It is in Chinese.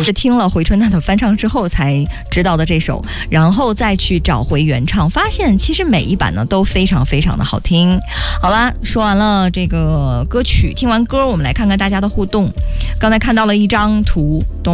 听了回春丹的翻唱之后才知道的这首，然后再去找回原唱，发现其实每一版呢都非常非常的好听。好啦，说完了这个歌曲，听完歌我们来看看大家的互动。刚才看到了一张图，